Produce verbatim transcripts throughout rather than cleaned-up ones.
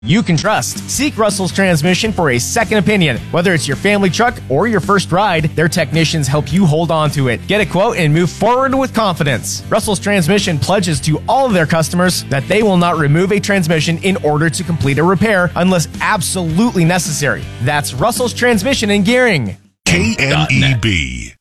you can trust. Seek Russell's Transmission for a second opinion. Whether it's your family truck or your first ride, their technicians help you hold on to it. Get a quote and move forward with confidence. Russell's Transmission pledges to all of their customers that they will not remove a transmission in order to complete a repair unless absolutely necessary. That's Russell's Transmission in Gearing. K N E B.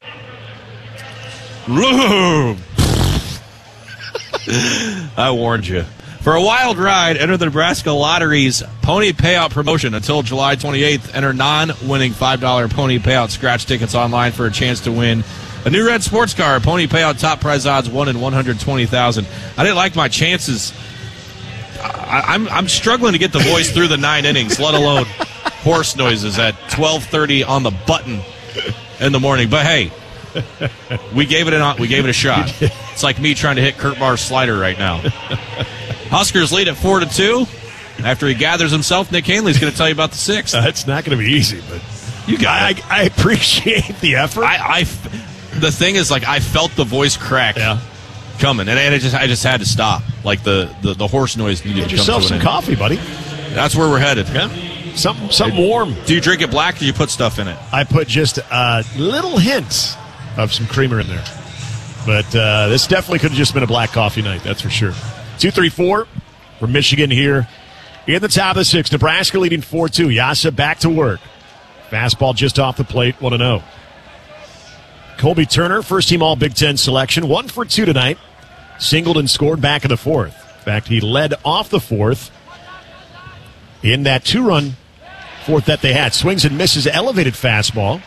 I warned you. For a wild ride, enter the Nebraska Lottery's Pony Payout promotion until July twenty-eighth. Enter non-winning five dollar Pony Payout scratch tickets online for a chance to win a new red sports car. Pony Payout top prize odds one in one hundred twenty thousand. I didn't like my chances. I, I'm I'm struggling to get the voice through the nine innings, let alone horse noises at twelve thirty on the button in the morning. But hey, we gave it an we gave it a shot. It's like me trying to hit Kurt Barr's slider right now. Huskers lead at four to two. After he gathers himself, Nick Hanley's going to tell you about the sixth. Uh, it's not going to be easy, but you got. I, I appreciate the effort. I, I, the thing is, like, I felt the voice crack yeah. coming, and I just, I just had to stop. Like the, the, the horse noise needed Get to come yourself to some an coffee, buddy. That's where we're headed. Yeah, something, something warm. Do you drink it black? Or do you put stuff in it? I put just a little hint of some creamer in there, but uh, this definitely could have just been a black coffee night. That's for sure. Two, three, four. From Michigan here in the top of the sixth. Nebraska leading four two. Yasa back to work. Fastball just off the plate, one and oh. Colby Turner, first team All Big Ten selection, one for two tonight. Singled and scored back in the fourth. In fact, he led off the fourth in that two-run fourth that they had. Swings and misses, elevated fastball.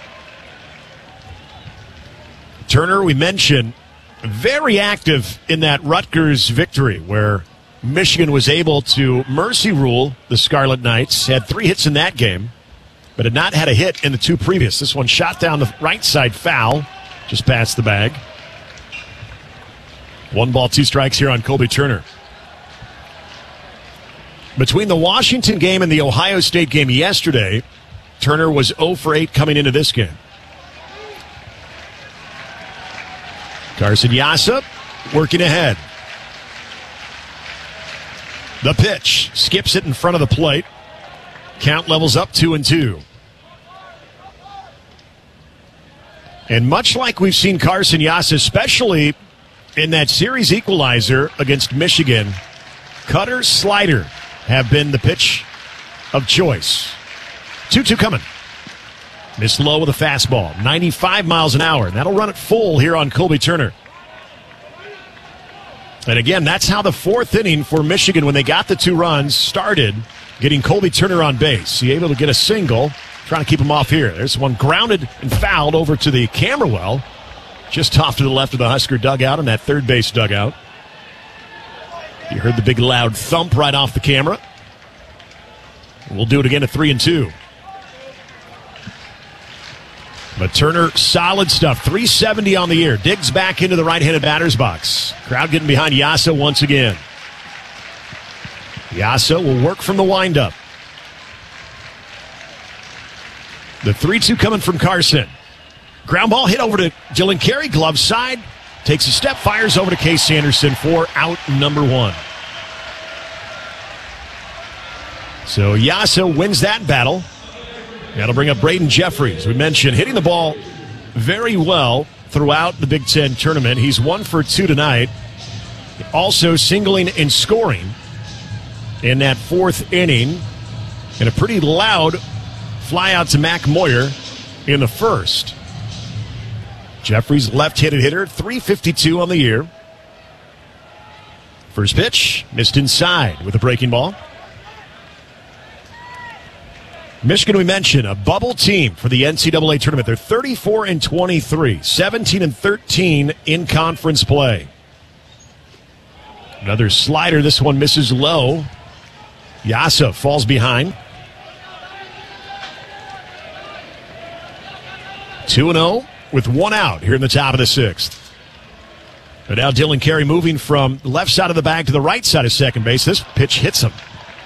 Turner, we mentioned, very active in that Rutgers victory where Michigan was able to mercy rule the Scarlet Knights. Had three hits in that game, but had not had a hit in the two previous. This one shot down the right side foul, just past the bag. One ball, two strikes here on Colby Turner. Between the Washington game and the Ohio State game yesterday, Turner was oh for eight coming into this game. Carson Yasa working ahead. The pitch. Skips it in front of the plate. Count levels up two and two. And much like we've seen Carson Yasa, especially in that series equalizer against Michigan, cutter, slider have been the pitch of choice. two two coming. Missed low with a fastball. ninety-five miles an hour. That'll run it full here on Colby Turner. And again, that's how the fourth inning for Michigan, when they got the two runs, started, getting Colby Turner on base. He able to get a single, trying to keep him off here. There's one grounded and fouled over to the camera well, just off to the left of the Husker dugout and that third base dugout. You heard the big loud thump right off the camera. We'll do it again at three and two. But Turner, solid stuff. three seventy on the year. Digs back into the right-handed batter's box. Crowd getting behind Yasa once again. Yasa will work from the windup. The three two coming from Carson. Ground ball hit over to Dylan Carey. Glove side. Takes a step, fires over to Case Sanderson for out number one. So Yasa wins that battle. That'll bring up Braden Jeffries. We mentioned hitting the ball very well throughout the Big Ten tournament. He's one for two tonight. Also singling and scoring in that fourth inning. And a pretty loud fly out to Mac Moyer in the first. Jeffries, left-handed hitter, three fifty-two on the year. First pitch, missed inside with a breaking ball. Michigan, we mentioned, a bubble team for the N C double A tournament. They're thirty-four and twenty-three, seventeen and thirteen in conference play. Another slider. This one misses low. Yasa falls behind. two and oh with one out here in the top of the sixth. But now Dylan Carey moving from left side of the bag to the right side of second base. This pitch hits him.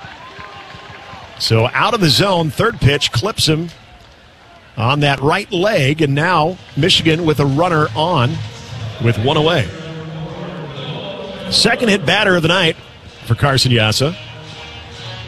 So out of the zone, third pitch clips him on that right leg, and now Michigan with a runner on with one away. Second hit batter of the night for Carson Yasa.